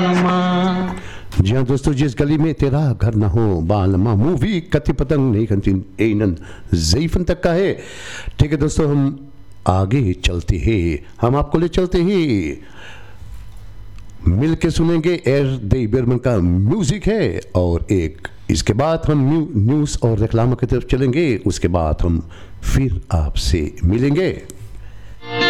जी हाँ दोस्तों, जिस गली में तेरा घर ना हो बालमा मूवी कति पतंग नहीं खनती एनन ज़ईफन तक का है। ठीक है दोस्तों, हम आगे चलते हैं, हम आपको ले चलते हैं, मिल के सुनेंगे एर दे बेरमन का म्यूजिक है, और एक इसके बाद हम न्यूज़ और रेक्लामा की तरफ चलेंगे, उसके बाद हम फिर आपसे मिलेंगे।